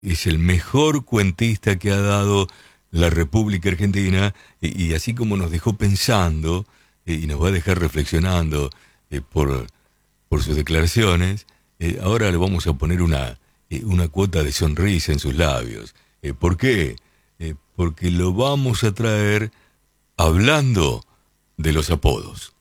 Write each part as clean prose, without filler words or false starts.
es el mejor cuentista que ha dado la República Argentina, y así como nos dejó pensando, y nos va a dejar reflexionando por sus declaraciones, ahora le vamos a poner una cuota de sonrisa en sus labios. ¿Por qué? Porque lo vamos a traer hablando de los apodos.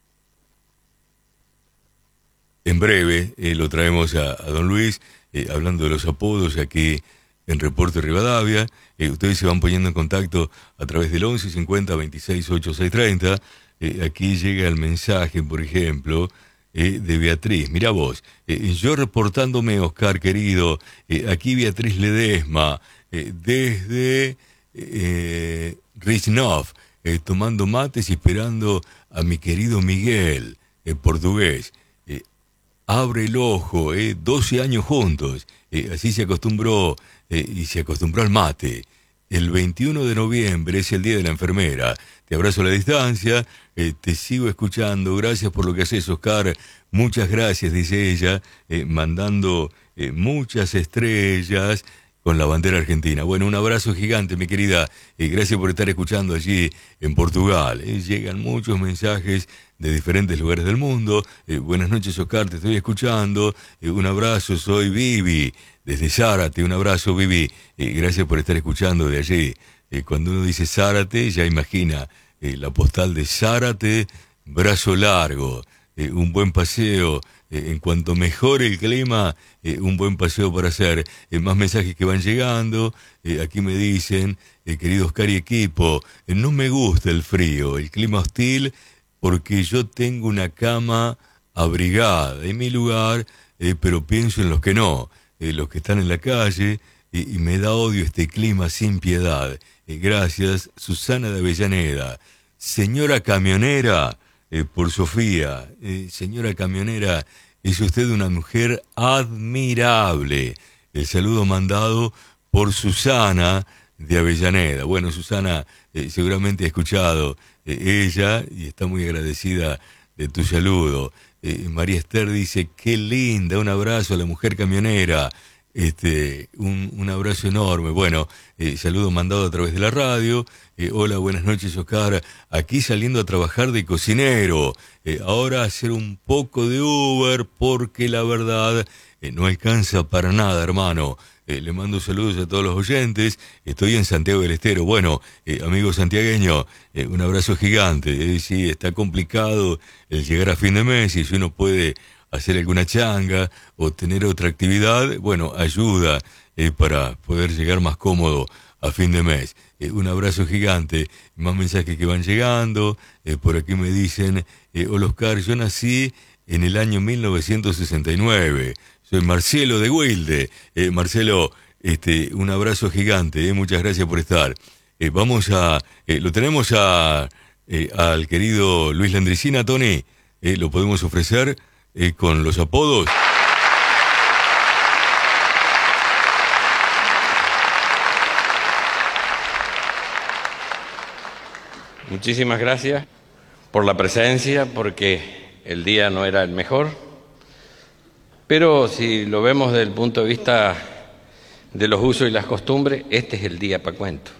En breve lo traemos a don Luis, hablando de los apodos aquí en Reporte Rivadavia. Ustedes se van poniendo en contacto a través del 11 50 26 8 30. Aquí llega el mensaje, por ejemplo, de Beatriz. Mirá vos, yo reportándome, Oscar querido, aquí Beatriz Ledesma, desde Risnov, tomando mates y esperando a mi querido Miguel, portugués. Abre el ojo, 12 años juntos, así se acostumbró, y se acostumbró al mate. El 21 de noviembre es el Día de la Enfermera. Te abrazo a la distancia, te sigo escuchando. Gracias por lo que haces, Oscar. Muchas gracias, dice ella, mandando muchas estrellas con la bandera argentina. Bueno, un abrazo gigante, mi querida. Gracias por estar escuchando allí en Portugal. Llegan muchos mensajes de diferentes lugares del mundo. Buenas noches, Oscar, te estoy escuchando. Un abrazo, soy Vivi, desde Zárate. Un abrazo, Vivi. Gracias por estar escuchando de allí. Cuando uno dice Zárate, ya imagina la postal de Zárate, Brazo Largo. Un buen paseo. En cuanto mejore el clima, un buen paseo para hacer. Más mensajes que van llegando. Aquí me dicen, querido Oscar y equipo, no me gusta el frío, el clima hostil, porque yo tengo una cama abrigada en mi lugar, pero pienso en los que no, los que están en la calle, y me da odio este clima sin piedad. Gracias, Susana de Avellaneda. Señora camionera, por Sofía. Señora camionera, es usted una mujer admirable. El saludo mandado por Susana de Avellaneda. Bueno, Susana seguramente ha escuchado ella y está muy agradecida de tu saludo. María Esther dice, qué linda, un abrazo a la mujer camionera. Un abrazo enorme. Bueno, saludo mandado a través de la radio. Hola, buenas noches, Oscar. Aquí saliendo a trabajar de cocinero. Ahora hacer un poco de Uber porque la verdad no alcanza para nada, hermano. Le mando saludos a todos los oyentes. Estoy en Santiago del Estero. Bueno, amigo santiagueño, un abrazo gigante. Sí, está complicado el llegar a fin de mes y si uno puede hacer alguna changa o tener otra actividad, bueno, ayuda para poder llegar más cómodo a fin de mes. Un abrazo gigante. Más mensajes que van llegando. Por aquí me dicen, hola Oscar, yo nací en el año 1969. Soy Marcelo de Wilde. Marcelo, un abrazo gigante. Muchas gracias por estar. Lo tenemos al querido Luis Landricina, Tony. Lo podemos ofrecer con los apodos. Muchísimas gracias por la presencia, porque el día no era el mejor, pero si lo vemos desde el punto de vista de los usos y las costumbres, este es el día para cuento.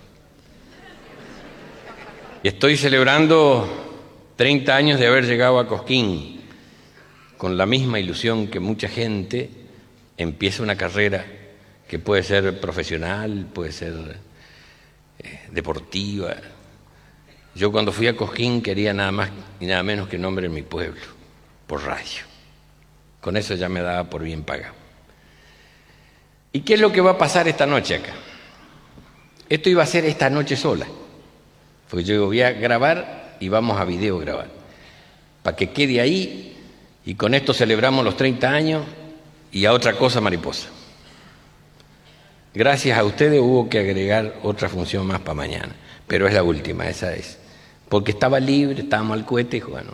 Y estoy celebrando 30 años de haber llegado a Cosquín, con la misma ilusión que mucha gente empieza una carrera que puede ser profesional, puede ser deportiva. Yo cuando fui a Cosquín quería nada más y nada menos que nombre en mi pueblo, por radio. Con eso ya me daba por bien pagado. ¿Y qué es lo que va a pasar esta noche acá? Esto iba a ser esta noche sola, porque yo voy a grabar y vamos a video grabar, para que quede ahí. Y con esto celebramos los 30 años y a otra cosa mariposa. Gracias a ustedes hubo que agregar otra función más para mañana, pero es la última, esa es. Porque estaba libre, estábamos al cohete y bueno.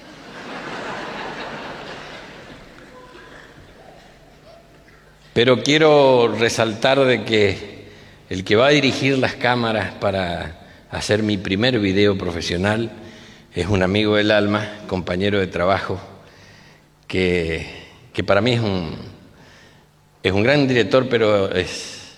Pero quiero resaltar de que el que va a dirigir las cámaras para hacer mi primer video profesional es un amigo del alma, compañero de trabajo, que para mí es un gran director, pero es